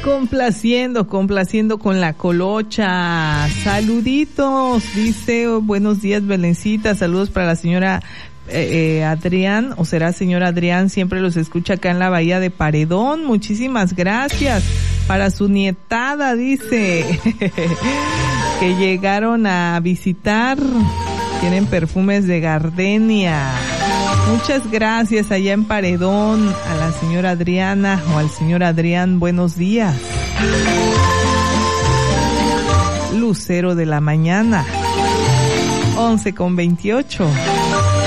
complaciendo con la colocha. Saluditos, dice, buenos días, Belencita, saludos para la señora Adrián, o será señor Adrián, siempre los escucha acá en la Bahía de Paredón. Muchísimas gracias. Para su nietada, dice, que llegaron a visitar, tienen perfumes de gardenia. Muchas gracias allá en Paredón, a la señora Adriana o al señor Adrián, buenos días. Lucero de la mañana, 11:28.